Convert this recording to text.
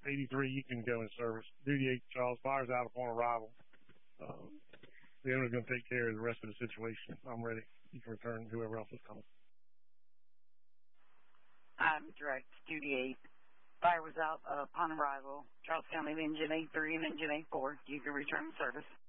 83, you can go in service. Duty 8, Charles, fire's out upon arrival. The owner's going to take care of the rest of the situation. I'm ready. You can return whoever else is coming. I'm direct, Duty 8. Fire was out upon arrival. Charles County Engine 83 and Engine 84. You can return service.